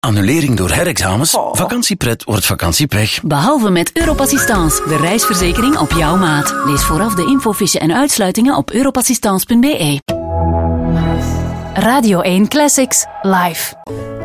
Annulering door herexamens? Vakantiepret wordt vakantiepech. Behalve met Europassistance, de reisverzekering op jouw maat. Lees vooraf de infofiche en uitsluitingen op europassistance.be. Radio 1 Classics, live.